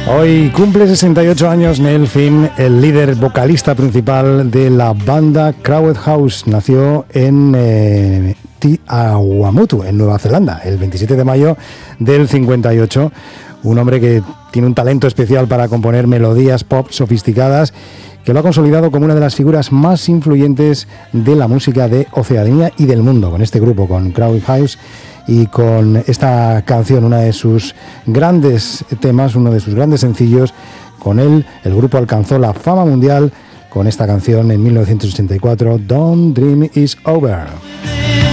Hoy cumple 68 años Neil Finn, el líder vocalista principal de la banda Crowded House. Nació en Tiahuamutu, en Nueva Zelanda, el 27 de mayo del 58. Un hombre que tiene un talento especial para componer melodías pop sofisticadas, que lo ha consolidado como una de las figuras más influyentes de la música de Oceanía y del mundo, con este grupo, con Crowded House. Y con esta canción, una de sus grandes temas, uno de sus grandes sencillos, con él el grupo alcanzó la fama mundial con esta canción en 1984, Don't Dream It's Over.